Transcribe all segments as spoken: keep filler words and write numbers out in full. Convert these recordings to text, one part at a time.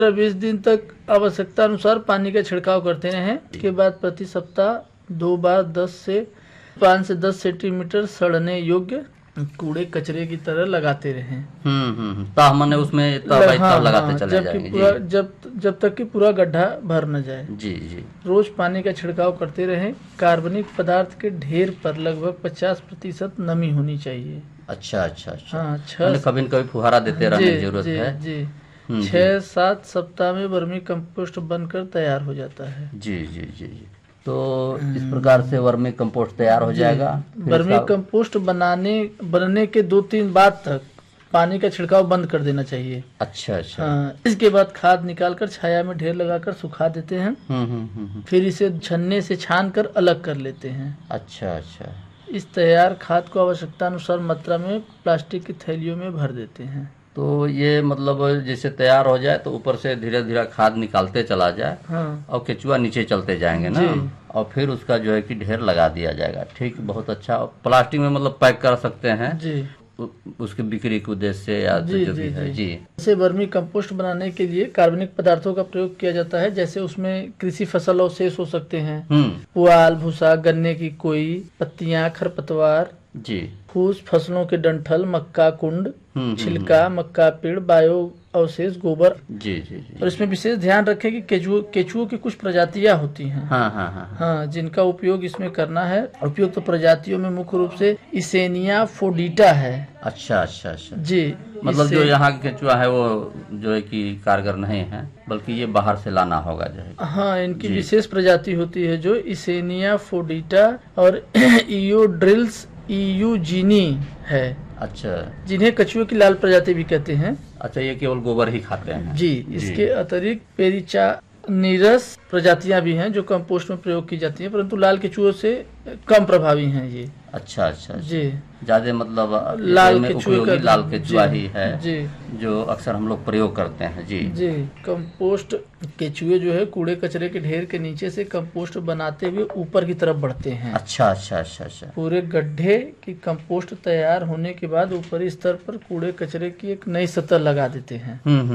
बीस दिन तक आवश्यकता अनुसार पानी का छिड़काव करते रहें। इसके बाद प्रति सप्ताह दो बार दस से पाँच से दस सेंटीमीटर सड़ने योग्य कूड़े कचरे की तरह लगाते रहें। हम्म हम्म तब मैंने उसमें तब हाँ, तब लगाते हाँ, चले जब जाएंगे पूरा जब जब तक कि पूरा गड्ढा भर न जाए। जी जी। रोज पानी का छिड़काव करते रहें। कार्बनिक पदार्थ के ढेर पर लगभग पचास प्रतिशत नमी होनी चाहिए। अच्छा अच्छा अच्छा हाँ, छह कभी न कभी फुहारा देते रहने की जरूरत जी, है जी छह सात सप्ताह में वर्मी कंपोस्ट बनकर तैयार हो जाता है। जी जी जी जी। तो इस प्रकार से वर्मी कंपोस्ट तैयार हो जाएगा। वर्मी कंपोस्ट बनाने बनने के दो तीन बाद तक पानी का छिड़काव बंद कर देना चाहिए। अच्छा अच्छा। हाँ, इसके बाद खाद निकालकर छाया में ढेर लगाकर सुखा देते हैं। हम्म हम्म फिर इसे छन्ने से छान कर अलग कर लेते हैं। अच्छा अच्छा। इस तैयार खाद को आवश्यकता अनुसार मात्रा में प्लास्टिक की थैलियों में भर देते हैं। तो ये मतलब जैसे तैयार हो जाए तो ऊपर से धीरे धीरे खाद निकालते चला जाए। हाँ। और केचुआ नीचे चलते जाएंगे ना, और फिर उसका जो है कि ढेर लगा दिया जाएगा। ठीक, बहुत अच्छा। प्लास्टिक में मतलब पैक कर सकते हैं जी, उसके बिक्री के उद्देश्य से या जी, जो जी, भी है जी। जैसे वर्मी कंपोस्ट बनाने के लिए कार्बनिक पदार्थों का प्रयोग किया जाता है। जैसे उसमें कृषि फसल अवशेष हो सकते हैं, पुआल, भूसा, गन्ने की कोई पत्तियां, खरपतवार जी, फूस, फसलों के डंठल, मक्का कुंड, छिलका, मक्का पेड़, बायो अवशेष, गोबर जी जी जी। और इसमें विशेष ध्यान रखें कि केचुओं केचुओं की कुछ प्रजातियां होती हैं हाँ हाँ हाँ हाँ जिनका उपयोग इसमें करना है। उपयुक्त तो प्रजातियों में मुख्य रूप से इसेनिया फोडिटा है। अच्छा अच्छा अच्छा जी। मतलब जो यहाँ के केचुआ है वो जो है कि कारगर नहीं है, बल्कि ये बाहर से लाना होगा जो है। हाँ, इनकी विशेष प्रजाति होती है जो इसेनिया फोडिटा और इयोड्रिल्स इयूजीनी है। अच्छा, जिन्हें कछुए की लाल प्रजाति भी कहते हैं। अच्छा, ये केवल गोबर ही खाते हैं जी। इसके अतिरिक्त पेरिचा नीरस प्रजातियां भी हैं जो कंपोस्ट में प्रयोग की जाती हैं, परंतु लाल केचुओं से कम प्रभावी हैं ये। अच्छा अच्छा जी। ज्यादा मतलब लाल केचुए का लाल केचुआ ही है जी, जो अक्सर हम लोग प्रयोग करते हैं जी जी। कंपोस्ट केचुए जो है कूड़े कचरे के ढेर के नीचे से कंपोस्ट बनाते हुए ऊपर की तरफ बढ़ते हैं। अच्छा अच्छा अच्छा अच्छा। पूरे गड्ढे की कंपोस्ट तैयार होने के बाद ऊपरी स्तर पर कूड़े कचरे की एक नई सतह लगा देते हैं।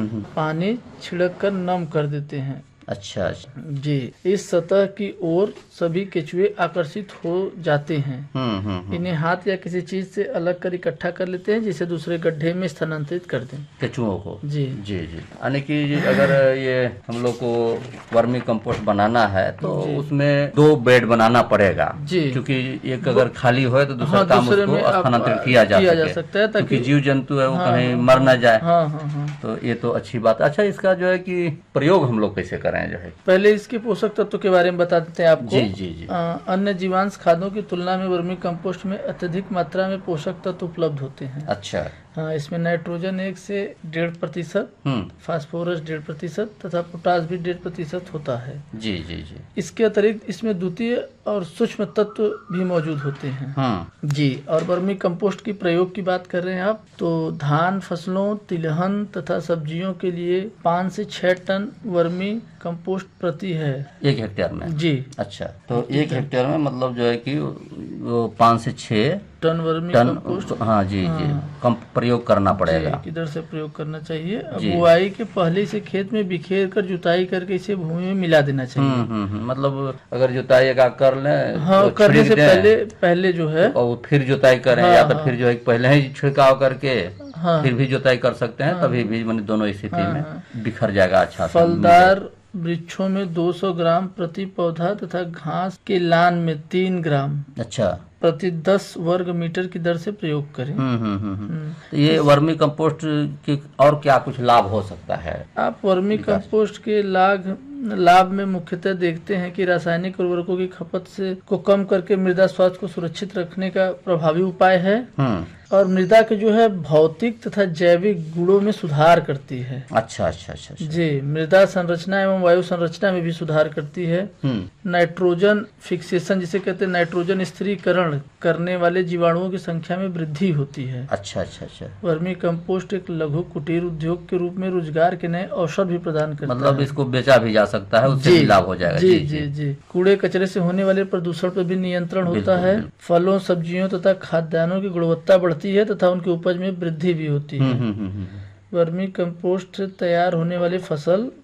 पानी छिड़क कर नम कर देते हैं। अच्छा अच्छा जी। इस सतह की ओर सभी केचुए आकर्षित हो जाते हैं। हुँ, हुँ, हुँ। इन्हें हाथ या किसी चीज से अलग कर इकट्ठा कर लेते हैं, जिसे दूसरे गड्ढे में स्थानांतरित कर दें केचुओं को। जी जी जी। यानी कि अगर ये हम लोग को वर्मी कंपोस्ट बनाना है तो उसमें दो बेड बनाना पड़ेगा जी, क्योंकि एक अगर खाली हो तो दूसरा हाँ, काम उसको स्थानांतरित किया जा, किया जा सकता है ताकि जीव जंतु है वो हाँ, कहीं मर न जाए। हाँ, हाँ, हाँ। तो ये तो अच्छी बात। अच्छा, इसका जो है कि प्रयोग हम लोग कैसे करें जो है? पहले इसके पोषक तत्व के बारे में बता देते हैं आपको। जी जी जी। आ, अन्य जीवांश खादों की तुलना में वर्मी कंपोस्ट में अत्यधिक मात्रा में पोषक तत्व उपलब्ध होते हैं। अच्छा। हाँ, इसमें नाइट्रोजन एक से डेढ़ प्रतिशत, फास्फोरस डेढ़ प्रतिशत तथा पोटास भी डेढ़ प्रतिशत होता है। जी जी जी। इसके अतिरिक्त इसमें द्वितीय और सूक्ष्म तत्व भी मौजूद होते हैं। हाँ। जी। और वर्मी कंपोस्ट की प्रयोग की बात कर रहे हैं आप, तो धान फसलों, तिलहन तथा सब्जियों के लिए पाँच से छह टन वर्मी कंपोस्ट प्रति है एक हेक्टेयर में। जी। अच्छा, तो एक हेक्टेयर में मतलब जो है कि वो पाँच से छह टन वर्मी टन कंपोस्ट हाँ जी हाँ, जी कम प्रयोग करना पड़ेगा। किधर से प्रयोग करना चाहिए? बुआई के पहले से खेत में बिखेर कर जुताई करके इसे भूमि में मिला देना चाहिए। हुँ, हुँ, हुँ, मतलब अगर जुताई का कर ले हाँ, तो करने से पहले पहले जो है और फिर जुताई करें हाँ, या तो हाँ, फिर जो है पहले ही छिड़काव करके हाँ, फिर भी जुताई कर सकते हैं। हाँ, तभी भी मैंने दोनों स्थिति हाँ, में बिखर जाएगा अच्छा। फलदार वृक्षों में दो सौ ग्राम प्रति पौधा तथा घास के लान में तीन ग्राम अच्छा प्रति दस वर्ग मीटर की दर से प्रयोग करें। हम्म हम्म हम्म। तो ये वर्मी कंपोस्ट के और क्या कुछ लाभ हो सकता है? आप वर्मी कंपोस्ट के लाभ लाभ में मुख्यतः देखते हैं कि रासायनिक उर्वरकों की खपत से को कम करके मृदा स्वास्थ्य को सुरक्षित रखने का प्रभावी उपाय है और मृदा के जो है भौतिक तथा जैविक गुणों में सुधार करती है। अच्छा अच्छा अच्छा, अच्छा। जी। मृदा संरचना एवं वायु संरचना में भी सुधार करती है। नाइट्रोजन फिक्सेशन जिसे कहते हैं, नाइट्रोजन स्थिरीकरण करने वाले जीवाणुओं की संख्या में वृद्धि होती है। अच्छा अच्छा अच्छा। वर्मी कंपोस्ट एक लघु कुटीर उद्योग के रूप में रोजगार के नए अवसर भी प्रदान करता मतलब है। मतलब इसको बेचा भी जा सकता है, उससे भी लाभ हो जाएगा। जी जी जी, जी। कूड़े कचरे से होने वाले प्रदूषण पर भी नियंत्रण होता है। फलों, सब्जियों तथा खाद्यान्नों की गुणवत्ता बढ़ती है तथा उनकी उपज में वृद्धि भी होती है। वर्मी कंपोस्ट तैयार होने वाली फसल